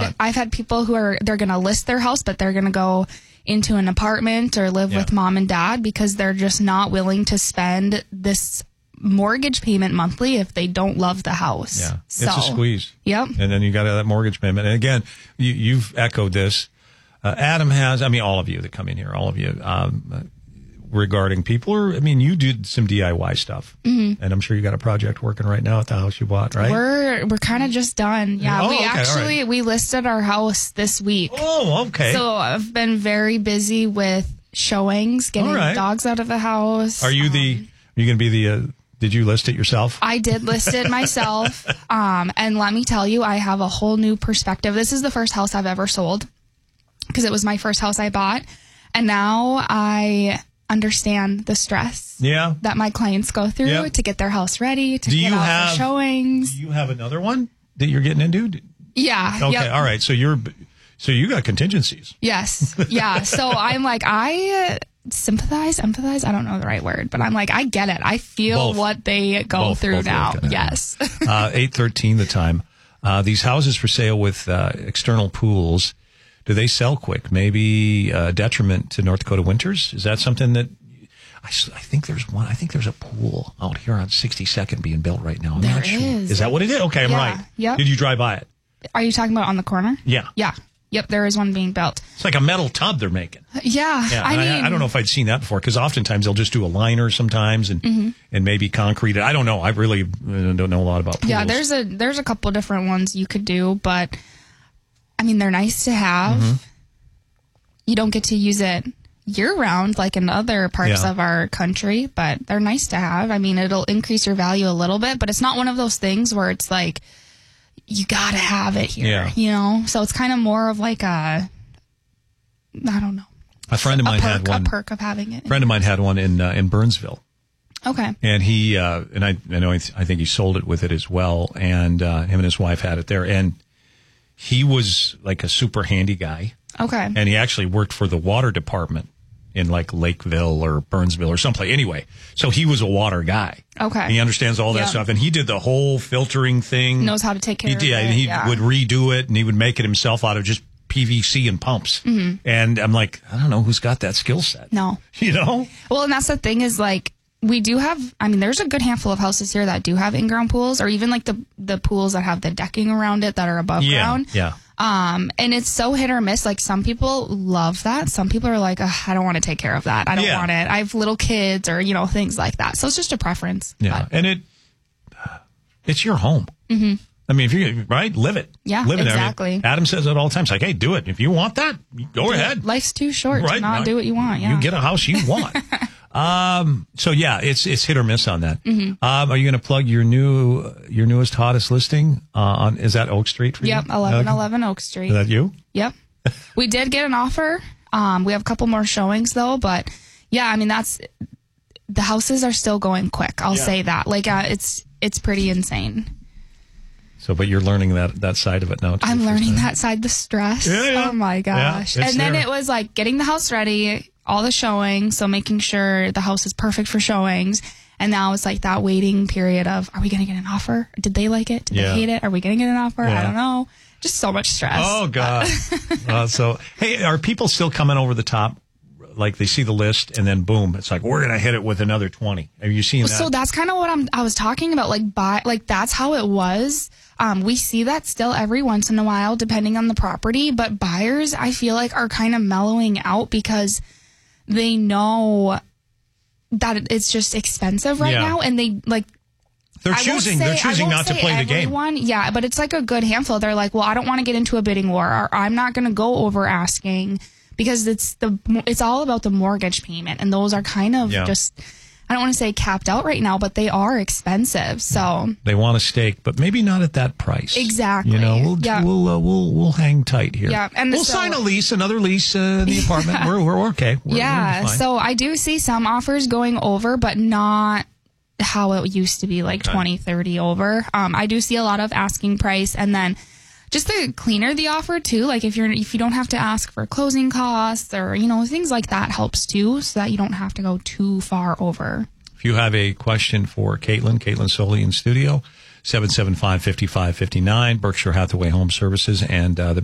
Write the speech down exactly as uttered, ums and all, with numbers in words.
had I've had people who are they're going to list their house, but they're going to go into an apartment or live Yeah. with mom and dad because they're just not willing to spend this mortgage payment monthly if they don't love the house. Yeah, so, it's a squeeze. Yep. And then you got that mortgage payment. And again, you, you've echoed this. Uh, Adam has, I mean, all of you that come in here, all of you, um, regarding people, or, I mean, you did some D I Y stuff. Mm-hmm. And I'm sure you got a project working right now at the house you bought, right? We're we're kind of just done. Yeah, Oh, we okay, actually, right. we listed our house this week. Oh, okay. So I've been very busy with showings, getting All right. dogs out of the house. Are you the, Um, are you going to be the, uh, did you list it yourself? I did list it myself. Um, and let me tell you, I have a whole new perspective. This is the first house I've ever sold because it was my first house I bought. And now I understand the stress Yeah. that my clients go through Yep. to get their house ready, to Do get you out have- for showings. Do you have another one that you're getting into? Yeah. Okay. Yep. All right. So you're, so you got contingencies. Yes. Yeah. So I'm like, I sympathize, empathize. I don't know the right word, but I'm like, I get it. I feel Both. what they go Both- through both now. work, yeah. Yes. uh, eight thirteen the time. Uh, these houses for sale with uh, external pools, do they sell quick? Maybe uh, detriment to North Dakota winters? Is that something that I, s- I think there's one? I think there's a pool out here on sixty-second being built right now. I'm There not sure. is. Is that what it is? Okay, I'm Yeah. right. Yep. Did you drive by it? Are you talking about on the corner? Yeah. Yeah. Yep. There is one being built. It's like a metal tub they're making. Yeah. Yeah, I and mean, I, I don't know if I'd seen that before because oftentimes they'll just do a liner sometimes and Mm-hmm. and maybe concrete it. I don't know. I really uh, don't know a lot about pools. yeah, there's a, there's a couple different ones you could do, but I mean, they're nice to have. Mm-hmm. You don't get to use it year round like in other parts Yeah. of our country, but they're nice to have. I mean, it'll increase your value a little bit, but it's not one of those things where it's like, you gotta have it here, Yeah. you know? So it's kind of more of like a, I don't know, A friend of a mine perk, had a one. perk of having it. A friend of mine had one in uh, in Burnsville. Okay. And he, uh, and I, I know, I, th- I think he sold it with it as well. And, uh, him and his wife had it there. And he was like a super handy guy. Okay. And he actually worked for the water department in like Lakeville or Burnsville or someplace. Anyway, so he was a water guy. Okay. He understands all that Yeah. stuff. And he did the whole filtering thing. Knows how to take care he of did, it. And he Yeah. would redo it and he would make it himself out of just P V C and pumps. Mm-hmm. And I'm like, I don't know who's got that skill set. No. You know? Well, and that's the thing is like, we do have, I mean, there's a good handful of houses here that do have in-ground pools or even like the, the pools that have the decking around it that are above Yeah. ground. Yeah. Um, and it's so hit or miss. Like some people love that. Some people are like, I don't want to take care of that. I don't Yeah. want it. I have little kids or, you know, things like that. So it's just a preference. Yeah. But, And it, it's your home. Mm-hmm. I mean, if you, right, live it. Yeah, live it. exactly. I mean, Adam says it all the time. It's like, hey, do it. If you want that, go ahead. life's too short Right. to not Now, do what you want. Yeah. You get a house you want. um, so yeah, it's, it's hit or miss on that. Mm-hmm. Um, are you going to plug your new, your newest, hottest listing, uh, on, is that Oak Street for Yep. you? eleven Uh, eleven Oak Street. Is that you? Yep. We did get an offer. Um, we have a couple more showings though, but yeah, I mean, that's, the houses are still going quick. I'll Yeah. say that. Like, uh, it's, it's pretty insane. So, but you're learning that, that side of it now. Too, I'm first learning time. that side, the stress. Yeah, yeah. Oh my gosh. Yeah, it's and then there. it was like getting the house ready, all the showings. So making sure the house is perfect for showings. And now it's like that waiting period of, are we going to get an offer? Did they like it? Did Yeah. they hate it? Are we going to get an offer? Yeah. I don't know. Just so much stress. Oh God. uh, so, hey, are people still coming over the top? Like they see the list and then boom, it's like, we're going to hit it with another twenty. Have you seen that? So that's kind of what I'm, I was talking about. Like, buy, like that's how it was. Um, we see that still every once in a while, depending on the property. But buyers, I feel like, are kind of mellowing out because they know that it- it's just expensive right Yeah. now, and they like. They're I won't choosing. say- They're I choosing won't not to say play the game. everyone, yeah, but it's like a good handful. They're like, well, I don't want to get into a bidding war, or I'm not going to go over asking because it's the it's all about the mortgage payment, and those are kind of Yeah. just. I don't want to say capped out right now, but they are expensive. So They want a stake, but maybe not at that price. Exactly. You know, we'll Yeah. we'll uh, we'll we'll hang tight here. Yeah, and we'll so- sign a lease, another lease uh, in the apartment. We're we're okay. We're, yeah, we're fine. so I do see some offers going over, but not how it used to be, like Okay. twenty, thirty over. Um, I do see a lot of asking price, and then just the cleaner the offer too. Like if you're if you don't have to ask for closing costs or you know things like that helps too, so that you don't have to go too far over. If you have a question for Caitlin, Caitlin Soley in studio, seven seven five, five five five nine, Berkshire Hathaway Home Services, and uh, the